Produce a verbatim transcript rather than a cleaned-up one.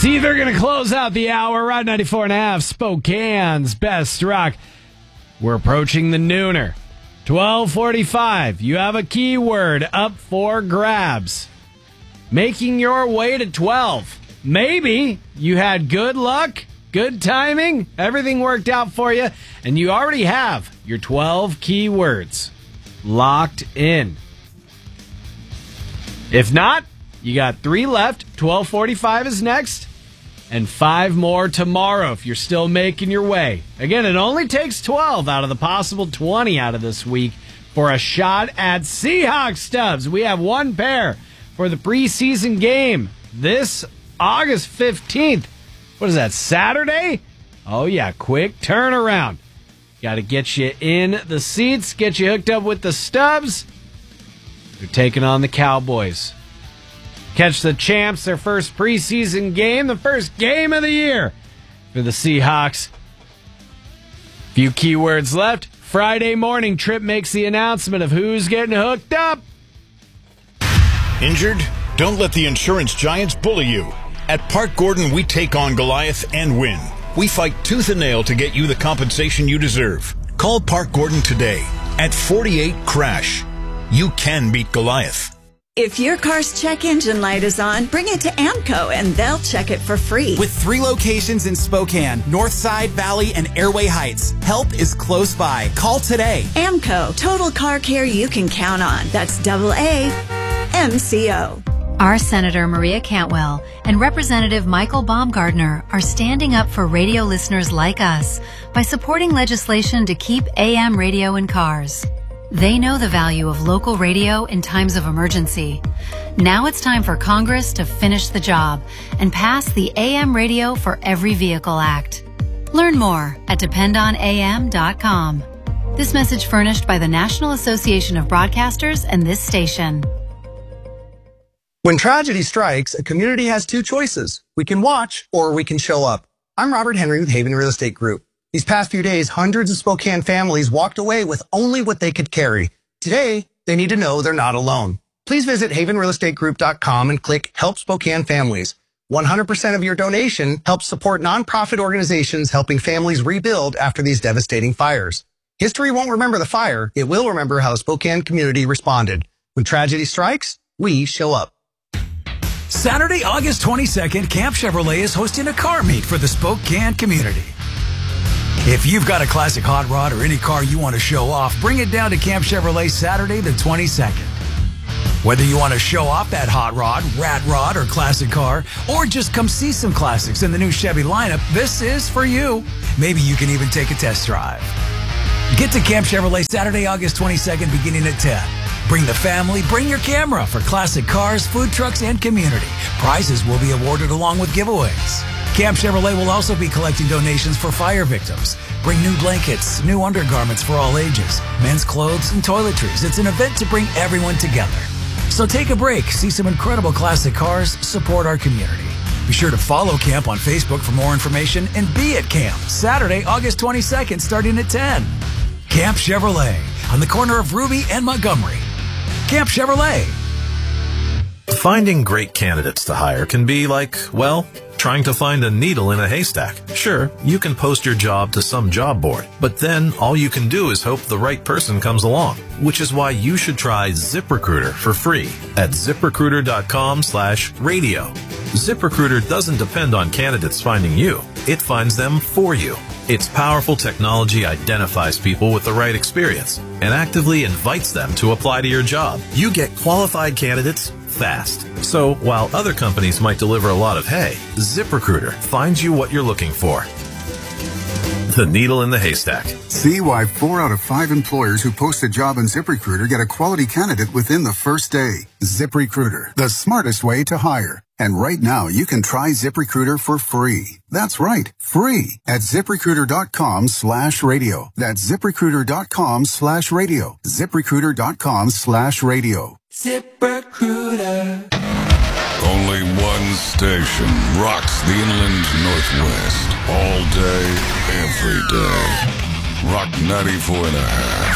See, they're going to close out the hour. Rod ninety-four and a half, Spokane's best rock. We're approaching the nooner. twelve forty-five. You have a keyword up for grabs. Making your way to twelve. Maybe you had good luck, good timing, everything worked out for you, and you already have your twelve keywords locked in. If not, you got three left. twelve forty-five is next, and five more tomorrow if you're still making your way. Again, it only takes twelve out of the possible twenty out of this week for a shot at Seahawks stubs. We have one pair for the preseason game this August fifteenth. What is that, Saturday? Oh, yeah, quick turnaround. Got to get you in the seats, get you hooked up with the stubs. They're taking on the Cowboys. Catch the champs, their first preseason game, the first game of the year for the Seahawks. Few keywords left. Friday morning, Trip makes the announcement of who's getting hooked up. Injured? Don't let the insurance giants bully you. At Park Gordon, we take on Goliath and win. We fight tooth and nail to get you the compensation you deserve. Call Park Gordon today at forty-eight crash. You can beat Goliath. If your car's check engine light is on, bring it to AAMCO and they'll check it for free. With three locations in Spokane, Northside, Valley, and Airway Heights, help is close by. Call today. AAMCO, total car care you can count on. That's double A M C O. Our Senator Maria Cantwell and Representative Michael Baumgardner are standing up for radio listeners like us by supporting legislation to keep A M radio in cars. They know the value of local radio in times of emergency. Now it's time for Congress to finish the job and pass the A M Radio for Every Vehicle Act. Learn more at depend on A M dot com. This message furnished by the National Association of Broadcasters and this station. When tragedy strikes, a community has two choices. We can watch or we can show up. I'm Robert Henry with Haven Real Estate Group. These past few days, hundreds of Spokane families walked away with only what they could carry. Today, they need to know they're not alone. Please visit haven real estate group dot com and click Help Spokane Families. one hundred percent of your donation helps support nonprofit organizations helping families rebuild after these devastating fires. History won't remember the fire. It will remember how the Spokane community responded. When tragedy strikes, we show up. Saturday, August twenty-second, Camp Chevrolet is hosting a car meet for the Spokane community. If you've got a classic hot rod or any car you want to show off, bring it down to Camp Chevrolet Saturday the twenty-second. Whether you want to show off that hot rod, rat rod, or classic car, or just come see some classics in the new Chevy lineup, this is for you. Maybe you can even take a test drive. Get to Camp Chevrolet Saturday, August twenty-second, beginning at ten. Bring the family, bring your camera for classic cars, food trucks, and community. Prizes will be awarded along with giveaways. Camp Chevrolet will also be collecting donations for fire victims. Bring new blankets, new undergarments for all ages, men's clothes, and toiletries. It's an event to bring everyone together. So take a break, see some incredible classic cars, support our community. Be sure to follow Camp on Facebook for more information and be at Camp Saturday, August twenty-second, starting at ten. Camp Chevrolet on the corner of Ruby and Montgomery. Camp Chevrolet. Finding great candidates to hire can be like, well, trying to find a needle in a haystack. Sure, you can post your job to some job board, but then all you can do is hope the right person comes along, which is why you should try ZipRecruiter for free at ZipRecruiter.com slash radio. ZipRecruiter doesn't depend on candidates finding you. It finds them for you. Its powerful technology identifies people with the right experience and actively invites them to apply to your job. You get qualified candidates fast. So while other companies might deliver a lot of hay, ZipRecruiter finds you what you're looking for. The needle in the haystack. See why four out of five employers who post a job on ZipRecruiter get a quality candidate within the first day. ZipRecruiter, the smartest way to hire. And right now, you can try ZipRecruiter for free. That's right, free at ZipRecruiter.com slash radio. That's ZipRecruiter.com slash radio. ZipRecruiter.com slash radio. ZipRecruiter. Only one station rocks the Inland Northwest. All day, every day. Rock ninety-four and a half.